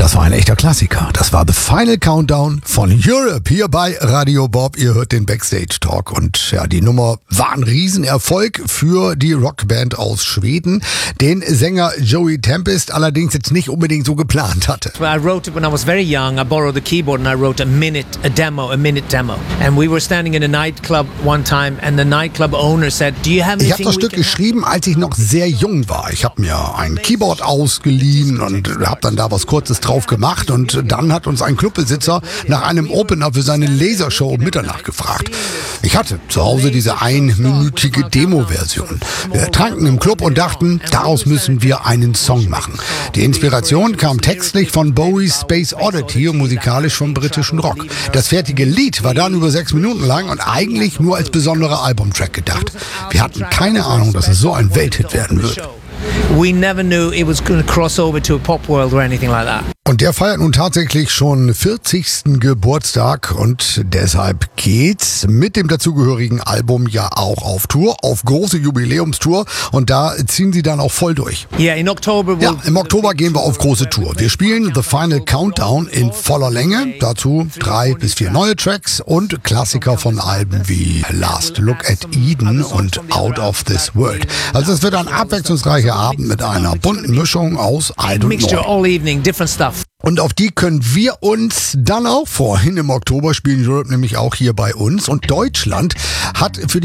Das war ein echter Klassiker. Das war The Final Countdown von Europe hier bei Radio Bob. Ihr hört den Backstage Talk und ja, die Nummer war ein Riesenerfolg für die Rockband aus Schweden, den Sänger Joey Tempest allerdings jetzt nicht unbedingt so geplant hatte. I wrote it when I was very young. I borrowed the keyboard and I wrote a minute demo. And we were standing in a nightclub one time and the nightclub owner said, "Do you have anything?" Ich habe das Stück geschrieben, als ich noch sehr jung war. Ich habe mir ein Keyboard ausgeliehen und habe dann da was Kurzes drauf gemacht und dann hat uns ein Clubbesitzer nach einem Opener für seine Lasershow um Mitternacht gefragt. Ich hatte zu Hause diese einminütige Demo-Version. Wir tranken im Club und dachten, daraus müssen wir einen Song machen. Die Inspiration kam textlich von Bowies Space Oddity und musikalisch vom britischen Rock. Das fertige Lied war dann über 6 Minuten lang und eigentlich nur als besonderer Albumtrack gedacht. Wir hatten keine Ahnung, dass es so ein Welthit werden würde. We never knew it was going to cross over to a pop world or anything like that. Und der feiert nun tatsächlich schon 40. Geburtstag und deshalb geht's mit dem dazugehörigen Album ja auch auf Tour, auf große Jubiläumstour und da ziehen sie dann auch voll durch. Yeah, in October Ja, im Oktober gehen wir auf große Tour. Wir spielen The Final Countdown in voller Länge, dazu 3 bis 4 neue Tracks und Klassiker von Alben wie Last Look at Eden und Out of This World. Also es wird ein abwechslungsreicher Abend mit einer bunten Mischung aus alt und mixture neu. all evening, different stuff. Und auf die können wir uns dann auch vorhin im Oktober spielen Europe nämlich auch hier bei uns. Und Deutschland hat für die